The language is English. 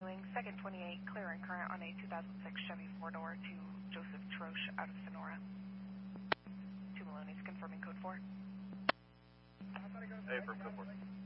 Second 28, clear and current on a 2006 Chevy 4-door to Joseph Troche out of Sonora. 2 Maloney's confirming code 4. Hey, for code 4.